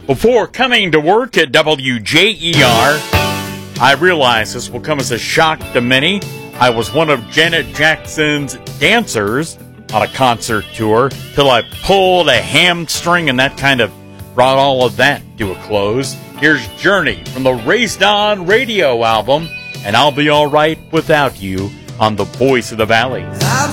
Before coming to work at WJER, I realize this will come as a shock to many. I was one of Janet Jackson's dancers on a concert tour till I pulled a hamstring, and that kind of brought all of that to a close. Here's Journey from the Raised On Radio album, and I'll Be Alright Without You on the Voice of the Valley. I've